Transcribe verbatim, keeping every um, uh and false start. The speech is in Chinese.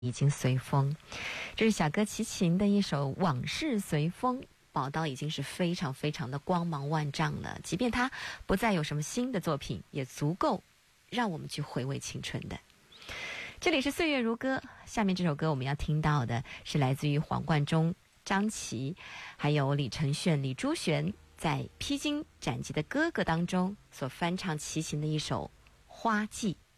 已经随风。这是小哥齐秦的一首《往事随风》。宝刀已经是非常非常的光芒万丈了，即便他不再有什么新的作品，也足够让我们去回味青春的。这里是岁月如歌，下面这首歌我们要听到的是来自于黄贯中、张琪还有李承铉、李珠璇在披荆斩棘的哥哥当中所翻唱齐秦的一首《花季》。